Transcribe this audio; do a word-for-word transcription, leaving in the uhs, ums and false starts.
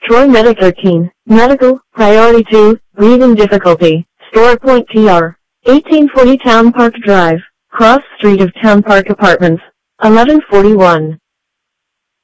Troy Medic thirteen, Medical, Priority two, Breathing Difficulty, Store Point T R, eighteen forty Town Park Drive, Cross Street of Town Park Apartments, eleven forty-one.